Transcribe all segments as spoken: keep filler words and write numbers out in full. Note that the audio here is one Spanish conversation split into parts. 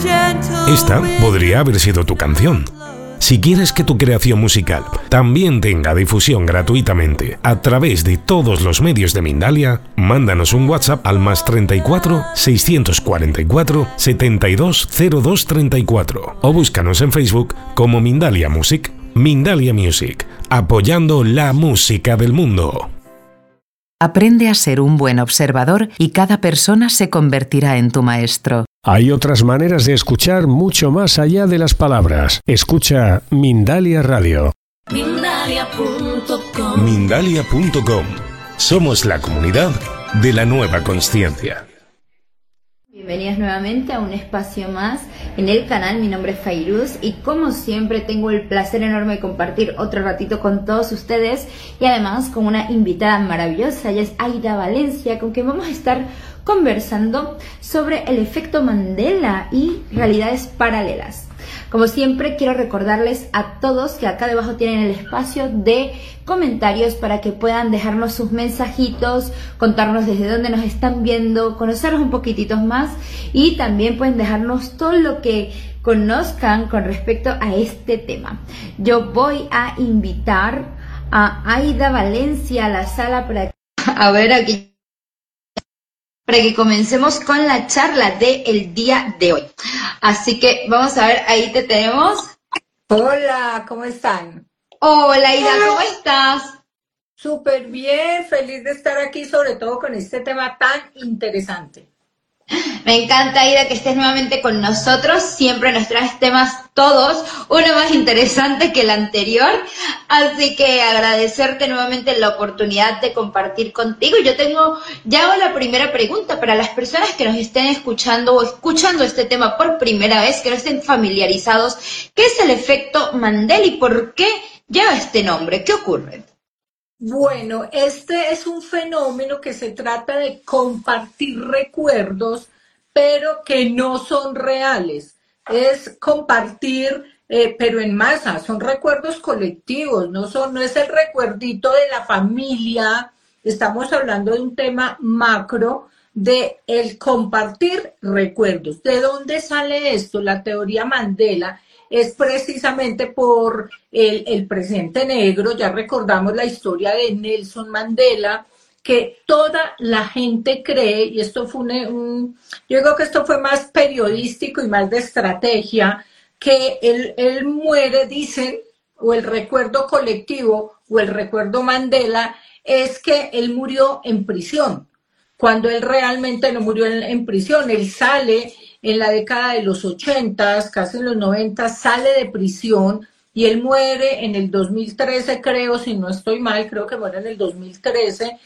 Esta podría haber sido tu canción. Si quieres que tu creación musical también tenga difusión gratuitamente a través de todos los medios de Mindalia, mándanos un WhatsApp al más treinta y cuatro, seiscientos cuarenta y cuatro, setenta y dos, cero dos treinta y cuatro o búscanos en Facebook como Mindalia Music. Mindalia Music, apoyando la música del mundo. Aprende a ser un buen observador y cada persona se convertirá en tu maestro. Hay otras maneras de escuchar mucho más allá de las palabras. Escucha Mindalia Radio. Mindalia punto com. Mindalia punto com. Somos la comunidad de la nueva consciencia. Bienvenidas nuevamente a un espacio más en el canal. Mi nombre es Fairuz y como siempre tengo el placer enorme de compartir otro ratito con todos ustedes y además con una invitada maravillosa. Ella es Aida Valencia, con quien vamos a estar conversando sobre el efecto Mandela y realidades paralelas. Como siempre, quiero recordarles a todos que acá debajo tienen el espacio de comentarios para que puedan dejarnos sus mensajitos, contarnos desde dónde nos están viendo, conocernos un poquitito más y también pueden dejarnos todo lo que conozcan con respecto a este tema. Yo voy a invitar a Aida Valencia a la sala para que, a ver aquí. para que comencemos con la charla del día de hoy. Así que vamos a ver, ahí te tenemos. Hola, ¿cómo están? Hola, Aida, ¿cómo estás? Súper bien, feliz de estar aquí, sobre todo con este tema tan interesante. Me encanta, Aida, que estés nuevamente con nosotros. Siempre nos traes temas todos, uno más interesante que el anterior. Así que agradecerte nuevamente la oportunidad de compartir contigo. Yo tengo ya la primera pregunta para las personas que nos estén escuchando o escuchando este tema por primera vez, que no estén familiarizados. ¿Qué es el efecto Mandela y por qué lleva este nombre? ¿Qué ocurre? Bueno, este es un fenómeno que se trata de compartir recuerdos, pero que no son reales. Es compartir, eh, pero en masa, son recuerdos colectivos, no son, no es el recuerdito de la familia. Estamos hablando de un tema macro, de el compartir recuerdos. ¿De dónde sale esto? La teoría Mandela es precisamente por el, el presidente negro. Ya recordamos la historia de Nelson Mandela, que toda la gente cree, y esto fue un, un yo digo que esto fue más periodístico y más de estrategia, que él, él muere, dicen, o el recuerdo colectivo, o el recuerdo Mandela, es que él murió en prisión, cuando él realmente no murió en, en prisión. Él sale en la década de los ochentas, casi en los noventas, sale de prisión y él muere en el dos mil trece, creo, si no estoy mal, creo que muere en el dos mil trece,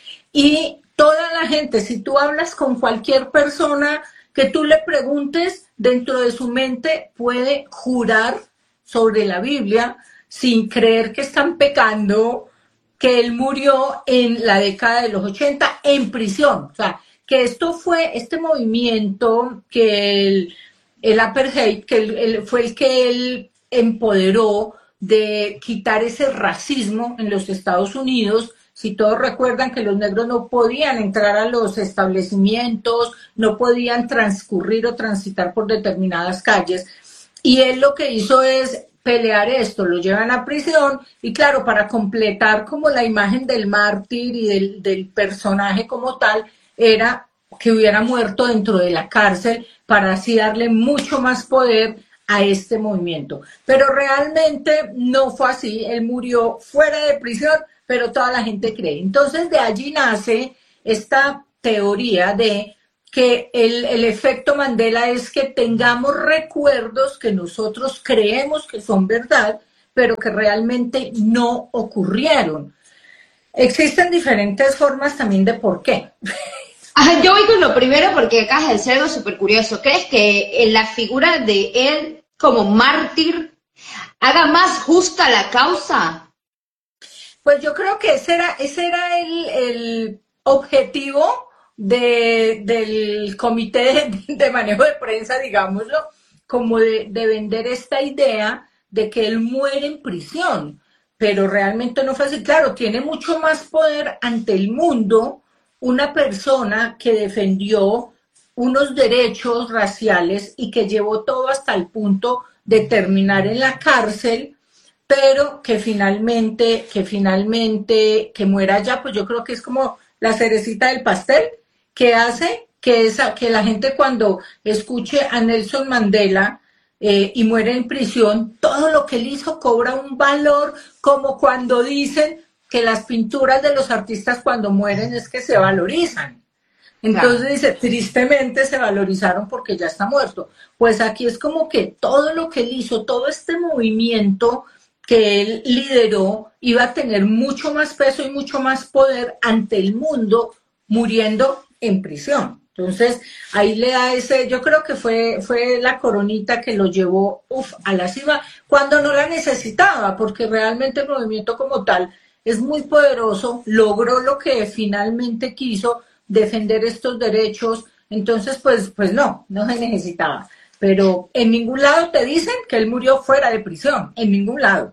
y toda la gente, si tú hablas con cualquier persona que tú le preguntes, dentro de su mente puede jurar sobre la Biblia, sin creer que están pecando, que él murió en la década de los ochenta en prisión. O sea, que esto fue, este movimiento que el, el apartheid, que el, el, fue el que él empoderó de quitar ese racismo en los Estados Unidos. Si todos recuerdan que los negros no podían entrar a los establecimientos, no podían transcurrir o transitar por determinadas calles, y él lo que hizo es pelear esto, lo llevan a prisión, y claro, para completar como la imagen del mártir y del, del personaje como tal, era que hubiera muerto dentro de la cárcel para así darle mucho más poder a este movimiento. Pero realmente no fue así, él murió fuera de prisión, pero toda la gente cree. Entonces de allí nace esta teoría de que el, el efecto Mandela es que tengamos recuerdos que nosotros creemos que son verdad, pero que realmente no ocurrieron. Existen diferentes formas también de por qué. Ah, yo voy con lo primero porque acabas de decir algo súper curioso. ¿Crees que en la figura de él como mártir haga más justa la causa? Pues yo creo que ese era, ese era el, el objetivo de, del comité de, de manejo de prensa, digámoslo, como de, de vender esta idea de que él muere en prisión, pero realmente no fue así. Claro, tiene mucho más poder ante el mundo una persona que defendió unos derechos raciales y que llevó todo hasta el punto de terminar en la cárcel, pero que finalmente, que finalmente, que muera allá, pues yo creo que es como la cerecita del pastel, que hace que, esa, que la gente cuando escuche a Nelson Mandela eh, y muere en prisión, todo lo que él hizo cobra un valor, como cuando dicen que las pinturas de los artistas cuando mueren es que se valorizan. Entonces claro. Dice, tristemente se valorizaron porque ya está muerto. Pues aquí es como que todo lo que él hizo, todo este movimiento que él lideró, iba a tener mucho más peso y mucho más poder ante el mundo muriendo en prisión. Entonces, ahí le da ese, yo creo que fue, fue la coronita que lo llevó uf, a la cima cuando no la necesitaba, porque realmente el movimiento como tal es muy poderoso, logró lo que finalmente quiso, defender estos derechos, entonces pues, pues no, no se necesitaba. Pero en ningún lado te dicen que él murió fuera de prisión, en ningún lado.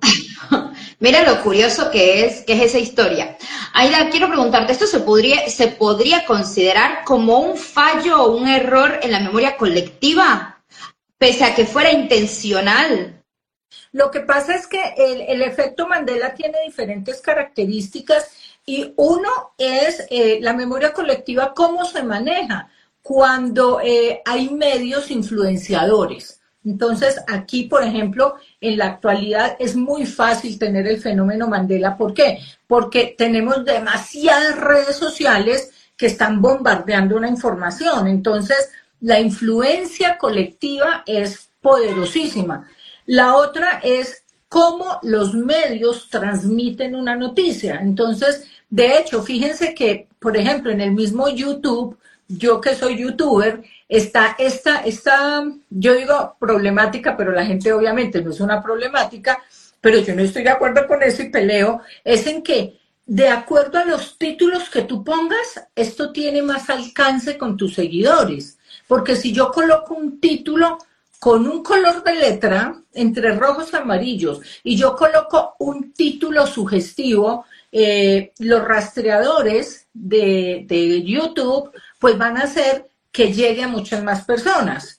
Mira lo curioso que es, que es esa historia. Aida, quiero preguntarte, ¿esto se podría, se podría considerar como un fallo o un error en la memoria colectiva, pese a que fuera intencional? Lo que pasa es que el, el efecto Mandela tiene diferentes características y uno es eh, la memoria colectiva, cómo se maneja cuando eh, hay medios influenciadores. Entonces, aquí, por ejemplo, en la actualidad es muy fácil tener el fenómeno Mandela. ¿Por qué? Porque tenemos demasiadas redes sociales que están bombardeando una información. Entonces, la influencia colectiva es poderosísima. La otra es cómo los medios transmiten una noticia. Entonces, de hecho, fíjense que, por ejemplo, en el mismo YouTube, yo que soy youtuber, está esta, esta, yo digo problemática, pero la gente obviamente no es una problemática, pero yo no estoy de acuerdo con eso y peleo, es en que de acuerdo a los títulos que tú pongas, esto tiene más alcance con tus seguidores, porque si yo coloco un título con un color de letra entre rojos y amarillos y yo coloco un título sugestivo, eh, los rastreadores de, de YouTube pues van a hacer que llegue a muchas más personas.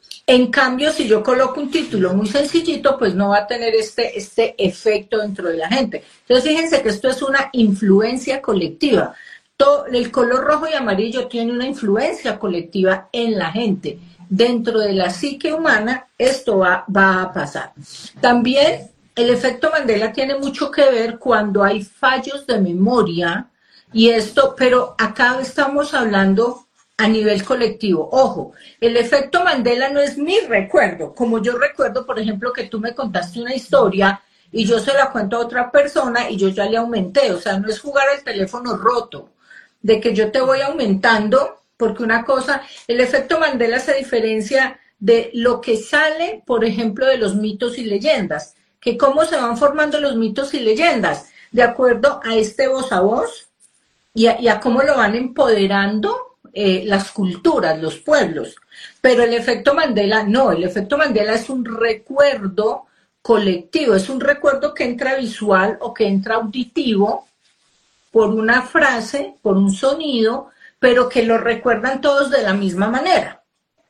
En cambio, si yo coloco un título muy sencillito, pues no va a tener este, este efecto dentro de la gente. Entonces, fíjense que esto es una influencia colectiva. Todo, el color rojo y amarillo tiene una influencia colectiva en la gente. Dentro de la psique humana, esto va, va a pasar. También el efecto Mandela tiene mucho que ver cuando hay fallos de memoria, y esto, pero acá estamos hablando a nivel colectivo. Ojo, el efecto Mandela no es mi recuerdo, como yo recuerdo, por ejemplo, que tú me contaste una historia y yo se la cuento a otra persona y yo ya le aumenté, o sea, no es jugar al teléfono roto, de que yo te voy aumentando, porque una cosa, el efecto Mandela se diferencia de lo que sale, por ejemplo, de los mitos y leyendas, que cómo se van formando los mitos y leyendas, de acuerdo a este voz a voz, y a, y a cómo lo van empoderando eh, las culturas, los pueblos. Pero el efecto Mandela no, el efecto Mandela es un recuerdo colectivo, es un recuerdo que entra visual o que entra auditivo por una frase, por un sonido, pero que lo recuerdan todos de la misma manera.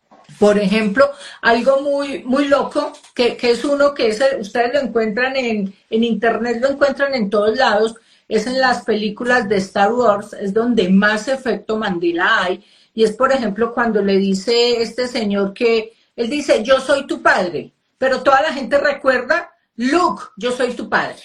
Por ejemplo, algo muy, muy loco, que, que es uno que es, ustedes lo encuentran en, en internet, lo encuentran en todos lados, es en las películas de Star Wars, es donde más efecto Mandela hay, y es, por ejemplo, cuando le dice este señor que, él dice, yo soy tu padre, pero toda la gente recuerda, Luke, yo soy tu padre.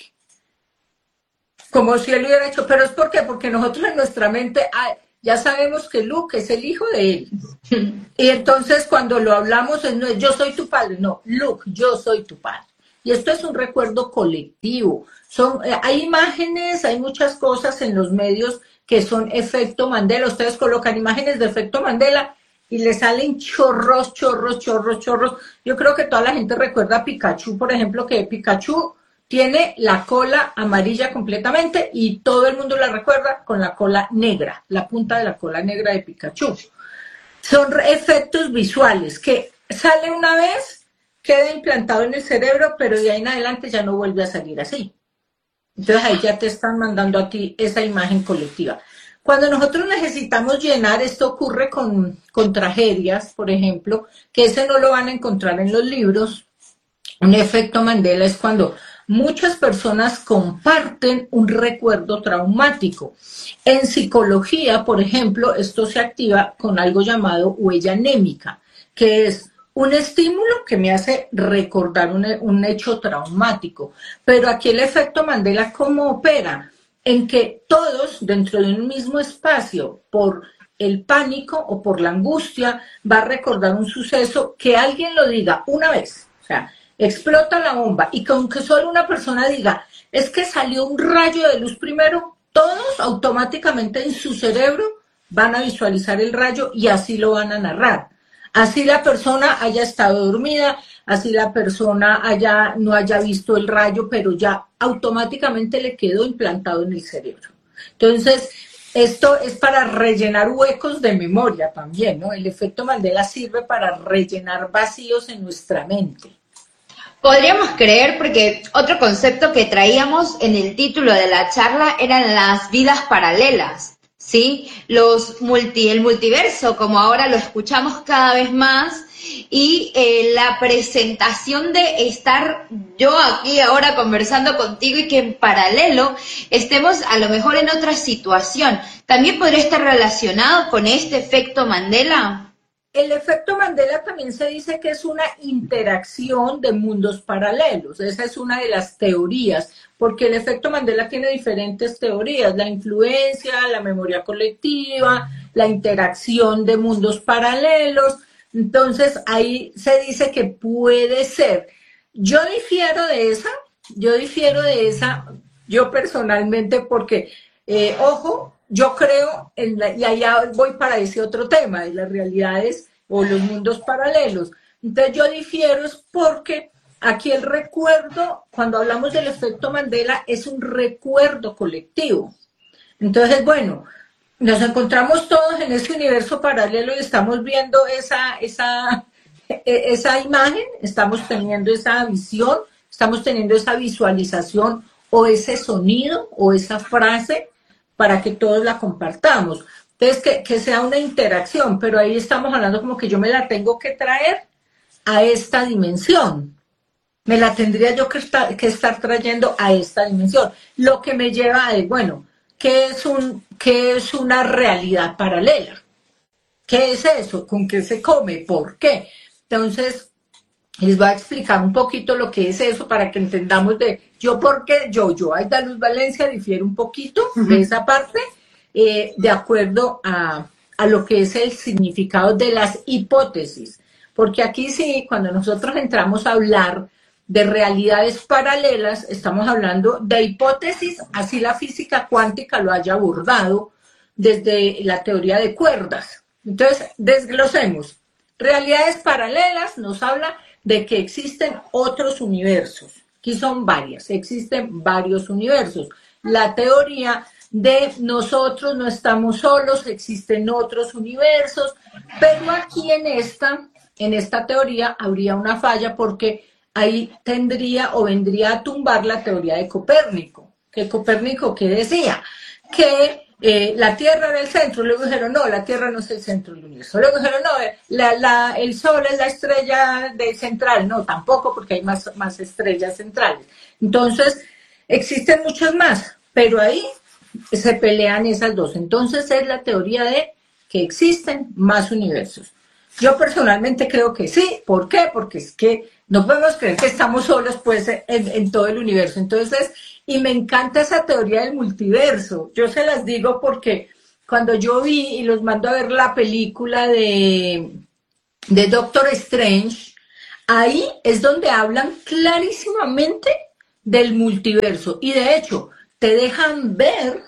Como si él hubiera hecho, pero es ¿por qué? Porque nosotros en nuestra mente ah, ya sabemos que Luke es el hijo de él. Y entonces cuando lo hablamos, no es yo soy tu padre, no, Luke, yo soy tu padre. Y esto es un recuerdo colectivo. Son, hay imágenes, hay muchas cosas en los medios que son efecto Mandela. Ustedes colocan imágenes de efecto Mandela y le salen chorros, chorros, chorros, chorros. Yo creo que toda la gente recuerda a Pikachu, por ejemplo, que Pikachu tiene la cola amarilla completamente y todo el mundo la recuerda con la cola negra, la punta de la cola negra de Pikachu. Son efectos visuales que sale una vez, queda implantado en el cerebro, pero de ahí en adelante ya no vuelve a salir así. Entonces ahí ya te están mandando a ti esa imagen colectiva. Cuando nosotros necesitamos llenar, esto ocurre con, con tragedias, por ejemplo, que ese no lo van a encontrar en los libros. Un efecto Mandela es cuando muchas personas comparten un recuerdo traumático. En psicología, por ejemplo, esto se activa con algo llamado huella anémica, que es un estímulo que me hace recordar un, un hecho traumático. Pero aquí el efecto Mandela, ¿cómo opera? En que todos, dentro de un mismo espacio, por el pánico o por la angustia, va a recordar un suceso que alguien lo diga una vez. O sea, explota la bomba y con que solo una persona diga, es que salió un rayo de luz primero, todos automáticamente en su cerebro van a visualizar el rayo y así lo van a narrar. Así la persona haya estado dormida, así la persona haya, no haya visto el rayo, pero ya automáticamente le quedó implantado en el cerebro. Entonces, esto es para rellenar huecos de memoria también, ¿no? El efecto Mandela sirve para rellenar vacíos en nuestra mente. Podríamos creer, porque otro concepto que traíamos en el título de la charla eran las vidas paralelas, ¿sí? Los multi, el multiverso, como ahora lo escuchamos cada vez más, y eh, la presentación de estar yo aquí ahora conversando contigo y que en paralelo estemos a lo mejor en otra situación. ¿También podría estar relacionado con este efecto Mandela? El efecto Mandela también se dice que es una interacción de mundos paralelos. Esa es una de las teorías, porque el efecto Mandela tiene diferentes teorías: la influencia, la memoria colectiva, la interacción de mundos paralelos. Entonces ahí se dice que puede ser. Yo difiero de esa, yo difiero de esa, yo personalmente, porque, eh, ojo, yo creo, en la, y allá voy para ese otro tema, de las realidades o los mundos paralelos. Entonces yo difiero es porque aquí el recuerdo, cuando hablamos del efecto Mandela, es un recuerdo colectivo. Entonces, bueno, nos encontramos todos en ese universo paralelo y estamos viendo esa, esa, esa imagen, estamos teniendo esa visión, estamos teniendo esa visualización o ese sonido o esa frase para que todos la compartamos. Entonces, que, que sea una interacción, pero ahí estamos hablando como que yo me la tengo que traer a esta dimensión. Me la tendría yo que estar, que estar trayendo a esta dimensión. Lo que me lleva a, bueno, ¿qué es, un, ¿qué es una realidad paralela? ¿Qué es eso? ¿Con qué se come? ¿Por qué? Entonces, les voy a explicar un poquito lo que es eso para que entendamos de yo por qué, yo, yo, Aida Luz Valencia, difiere un poquito uh-huh. de esa parte, eh, de acuerdo a, a lo que es el significado de las hipótesis. Porque aquí sí, cuando nosotros entramos a hablar de realidades paralelas, estamos hablando de hipótesis, así la física cuántica lo haya abordado desde la teoría de cuerdas. Entonces, desglosemos. Realidades paralelas nos habla de que existen otros universos. Aquí son varias, existen varios universos. La teoría de nosotros no estamos solos, existen otros universos, pero aquí en esta, en esta teoría habría una falla porque ahí tendría o vendría a tumbar la teoría de Copérnico. Que Copérnico, ¿qué decía? Que eh, la Tierra era el centro. Luego dijeron, no, la Tierra no es el centro del universo. Luego dijeron, no, la, la, el Sol es la estrella de central. No, tampoco, porque hay más, más estrellas centrales. Entonces, existen muchas más, pero ahí se pelean esas dos. Entonces, es la teoría de que existen más universos. Yo personalmente creo que sí. ¿Por qué? Porque es que no podemos creer que estamos solos pues en, en todo el universo. Entonces, y me encanta esa teoría del multiverso. Yo se las digo porque cuando yo vi y los mando a ver la película de, de Doctor Strange, ahí es donde hablan clarísimamente del multiverso. Y de hecho, te dejan ver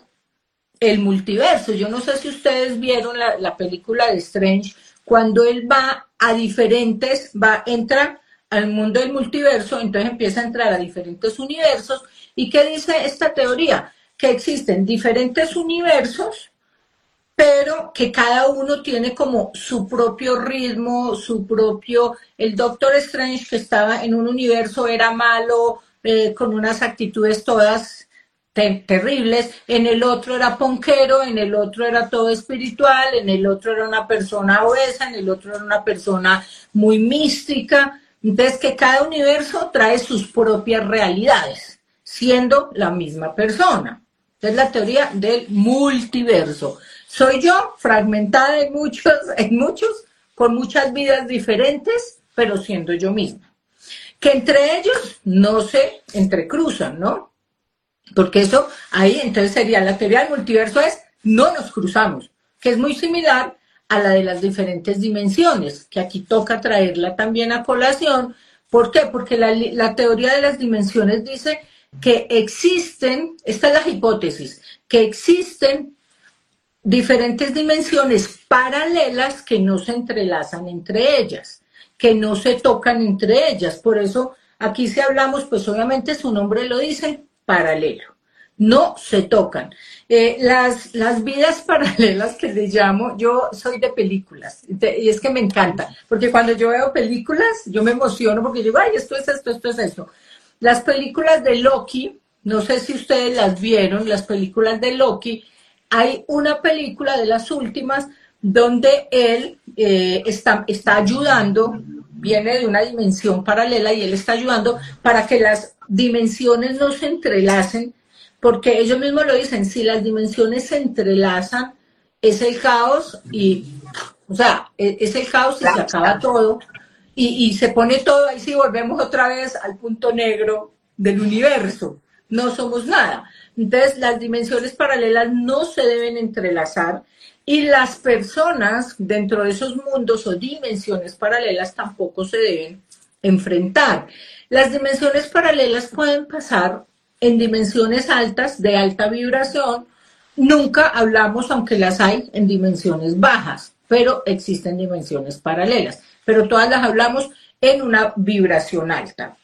el multiverso. Yo no sé si ustedes vieron la, la película de Strange, cuando él va a diferentes, va, entra al mundo del multiverso, entonces empieza a entrar a diferentes universos. ¿Y qué dice esta teoría? Que existen diferentes universos, pero que cada uno tiene como su propio ritmo, su propio... El Doctor Strange, que estaba en un universo, era malo, eh, con unas actitudes todas te- terribles, en el otro era ponquero, en el otro era todo espiritual, en el otro era una persona obesa, en el otro era una persona muy mística. Entonces, que cada universo trae sus propias realidades, siendo la misma persona. Es la teoría del multiverso. Soy yo, fragmentada en muchos, en muchos, con muchas vidas diferentes, pero siendo yo misma. Que entre ellos no se entrecruzan, ¿no? Porque eso ahí entonces sería la teoría del multiverso es no nos cruzamos, que es muy similar a la de las diferentes dimensiones, que aquí toca traerla también a colación. ¿Por qué? Porque la, la teoría de las dimensiones dice que existen, esta es la hipótesis, que existen diferentes dimensiones paralelas que no se entrelazan entre ellas, que no se tocan entre ellas. Por eso aquí si hablamos, pues obviamente su nombre lo dice, paralelo. No se tocan. Eh, las, las vidas paralelas que le llamo, yo soy de películas, de, y es que me encanta, porque cuando yo veo películas, yo me emociono porque digo, ay, esto es esto, esto es esto. Las películas de Loki, no sé si ustedes las vieron, las películas de Loki, hay una película de las últimas donde él eh, está, está ayudando, viene de una dimensión paralela y él está ayudando para que las dimensiones no se entrelacen, porque ellos mismos lo dicen, si las dimensiones se entrelazan, es el caos y, o sea, es el caos y se acaba todo y, y se pone todo, ahí sí volvemos otra vez al punto negro del universo, no somos nada. Entonces, las dimensiones paralelas no se deben entrelazar y las personas dentro de esos mundos o dimensiones paralelas tampoco se deben enfrentar. Las dimensiones paralelas pueden pasar en dimensiones altas, de alta vibración. Nunca hablamos, aunque las hay, en dimensiones bajas, pero existen dimensiones paralelas. Pero todas las hablamos en una vibración alta.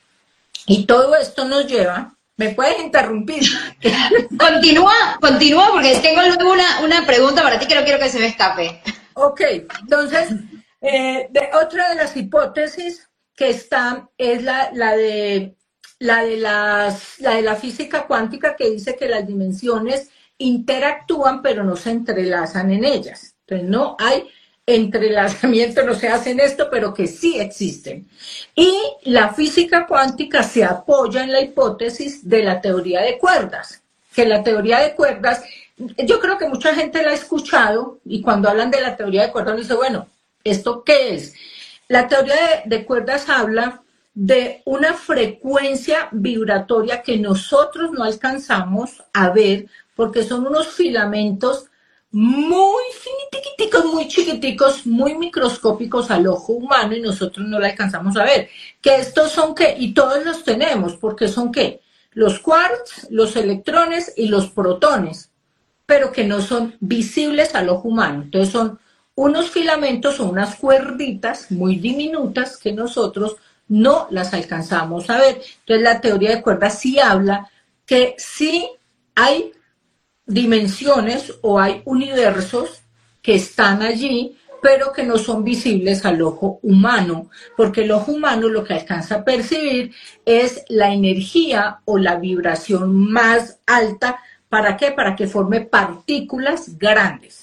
Y todo esto nos lleva... ¿Me puedes interrumpir? Continúa, continúa, porque tengo luego una, una pregunta para ti que no quiero que se me escape. Ok, entonces, eh, de, otra de las hipótesis que está es la, la, de, la, de las, la de la física cuántica, que dice que las dimensiones interactúan pero no se entrelazan en ellas. Entonces no hay entrelazamiento, no se hacen esto, pero que sí existen. Y la física cuántica se apoya en la hipótesis de la teoría de cuerdas, que la teoría de cuerdas, yo creo que mucha gente la ha escuchado, y cuando hablan de la teoría de cuerdas, dice, bueno, ¿esto qué es? La teoría de, de cuerdas habla de una frecuencia vibratoria que nosotros no alcanzamos a ver, porque son unos filamentos muy finitiquiticos, muy chiquiticos, muy microscópicos al ojo humano y nosotros no la alcanzamos a ver. Que estos son qué, y todos los tenemos, porque son qué, los quarks, los electrones y los protones, pero que no son visibles al ojo humano. Entonces son unos filamentos o unas cuerditas muy diminutas que nosotros no las alcanzamos a ver. Entonces la teoría de cuerdas sí habla que sí hay dimensiones o hay universos que están allí, pero que no son visibles al ojo humano, porque el ojo humano lo que alcanza a percibir es la energía o la vibración más alta. ¿Para qué? Para que forme partículas grandes.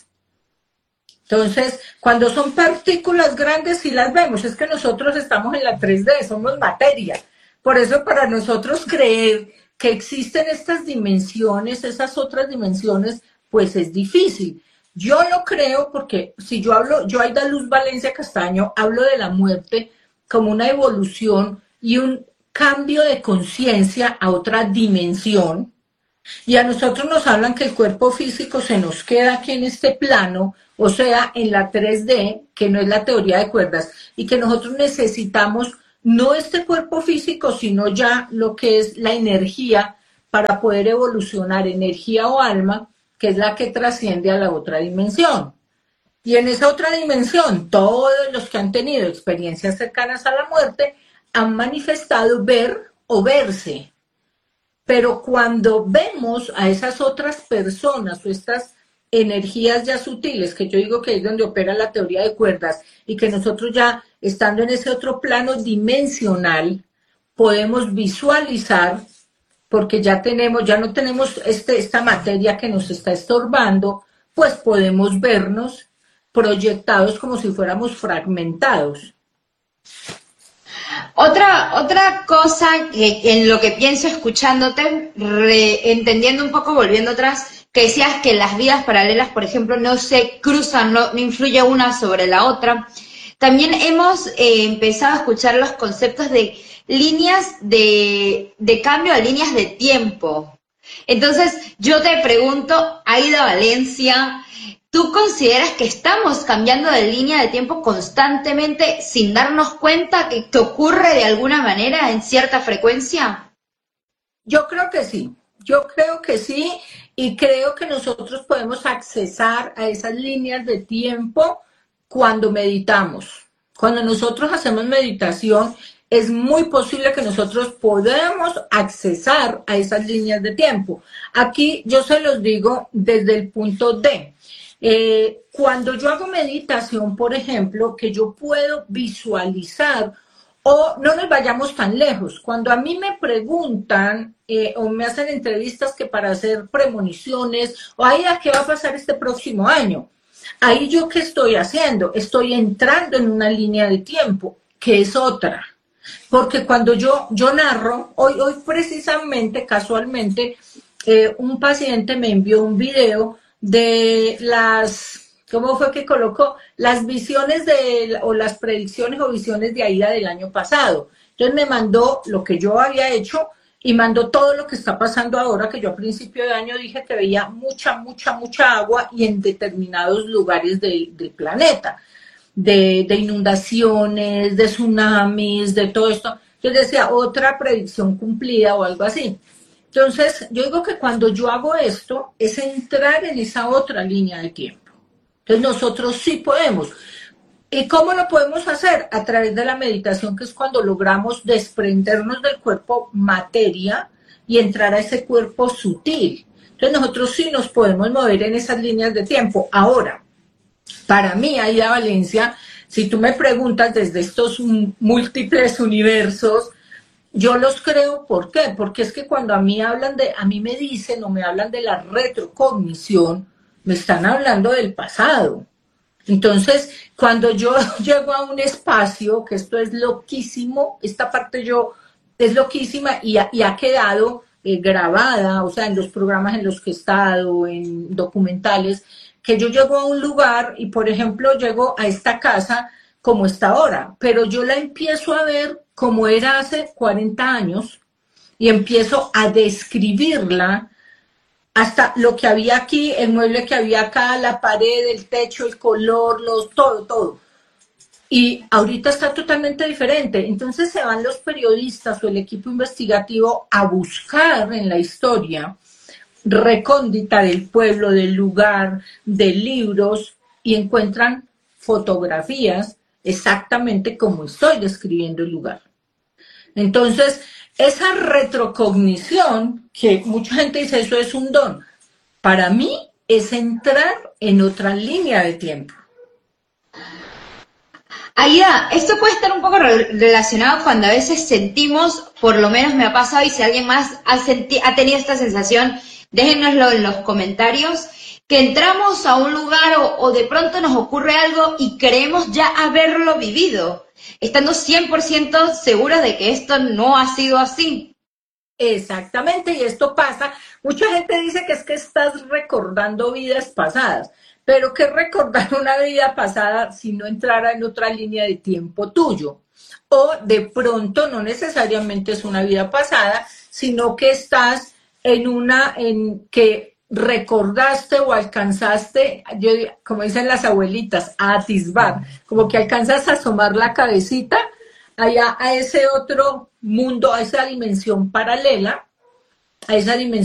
Entonces, cuando son partículas grandes, sí las vemos, es que nosotros estamos en la tres D, somos materia. Por eso para nosotros creer que existen estas dimensiones, esas otras dimensiones, pues es difícil. Yo lo creo porque si yo hablo, yo Aida Luz Valencia Castaño, hablo de la muerte como una evolución y un cambio de conciencia a otra dimensión. Y a nosotros nos hablan que el cuerpo físico se nos queda aquí en este plano, o sea, en la tres D, que no es la teoría de cuerdas, y que nosotros necesitamos no este cuerpo físico, sino ya lo que es la energía para poder evolucionar, energía o alma, que es la que trasciende a la otra dimensión. Y en esa otra dimensión, todos los que han tenido experiencias cercanas a la muerte han manifestado ver o verse. Pero cuando vemos a esas otras personas o estas energías ya sutiles, que yo digo que es donde opera la teoría de cuerdas, y que nosotros ya estando en ese otro plano dimensional, podemos visualizar porque ya tenemos, ya no tenemos este, esta materia que nos está estorbando, pues podemos vernos proyectados como si fuéramos fragmentados. Otra, otra cosa que en lo que pienso escuchándote, re, entendiendo un poco, volviendo atrás, que decías que las vidas paralelas, por ejemplo, no se cruzan, no, no influye una sobre la otra. También hemos eh, empezado a escuchar los conceptos de líneas de, de cambio a líneas de tiempo. Entonces, yo te pregunto, Aida Valencia, ¿tú consideras que estamos cambiando de línea de tiempo constantemente sin darnos cuenta que, que ocurre de alguna manera en cierta frecuencia? Yo creo que sí, yo creo que sí, y creo que nosotros podemos accesar a esas líneas de tiempo cuando meditamos. Cuando nosotros hacemos meditación, es muy posible que nosotros podamos accesar a esas líneas de tiempo. Aquí yo se los digo desde el punto de, eh, cuando yo hago meditación, por ejemplo, que yo puedo visualizar, o no nos vayamos tan lejos, cuando a mí me preguntan eh, o me hacen entrevistas que para hacer premoniciones, o ahí a qué va a pasar este próximo año, ahí yo qué estoy haciendo, estoy entrando en una línea de tiempo, que es otra. Porque cuando yo, yo narro, hoy, hoy precisamente, casualmente, eh, un paciente me envió un video de las, ¿cómo fue que colocó? Las visiones de, o las predicciones o visiones de Aida del año pasado. Entonces me mandó lo que yo había hecho y mandó todo lo que está pasando ahora, que yo a principio de año dije que veía mucha, mucha, mucha agua y en determinados lugares de, del planeta. De, de inundaciones, de tsunamis, de todo esto. Yo decía, otra predicción cumplida o algo así. Entonces, yo digo que cuando yo hago esto, es entrar en esa otra línea de tiempo. Entonces, nosotros sí podemos. ¿Y cómo lo podemos hacer? A través de la meditación, que es cuando logramos desprendernos del cuerpo materia y entrar a ese cuerpo sutil. Entonces, nosotros sí nos podemos mover en esas líneas de tiempo. Ahora, para mí, Aida Valencia, si tú me preguntas desde estos múltiples universos, yo los creo, ¿por qué? Porque es que cuando a mí hablan de, a mí me dicen o me hablan de la retrocognición, me están hablando del pasado. Entonces, cuando yo llego a un espacio, que esto es loquísimo, esta parte yo es loquísima y ha, y ha quedado eh, grabada, o sea, en los programas en los que he estado, en documentales, que yo llego a un lugar y, por ejemplo, llego a esta casa como está ahora, pero yo la empiezo a ver como era hace cuarenta años y empiezo a describirla hasta lo que había aquí, el mueble que había acá, la pared, el techo, el color, los, todo, todo. Y ahorita está totalmente diferente. Entonces se van los periodistas o el equipo investigativo a buscar en la historia recóndita del pueblo, del lugar, de libros, y encuentran fotografías exactamente como estoy describiendo el lugar. Entonces, esa retrocognición, que mucha gente dice eso es un don, para mí es entrar en otra línea de tiempo. Aida, esto puede estar un poco relacionado cuando a veces sentimos, por lo menos me ha pasado, y si alguien más ha, senti- ha tenido esta sensación, déjenoslo en los comentarios, que entramos a un lugar o, o de pronto nos ocurre algo y creemos ya haberlo vivido, estando cien por ciento seguros de que esto no ha sido así. Exactamente, y esto pasa, mucha gente dice que es que estás recordando vidas pasadas, pero ¿qué recordar una vida pasada si no entrara en otra línea de tiempo tuyo? O de pronto no necesariamente es una vida pasada, sino que estás en una en que recordaste o alcanzaste, yo, como dicen las abuelitas, a atisbar, como que alcanzas a asomar la cabecita allá a ese otro mundo, a esa dimensión paralela, a esa dimensión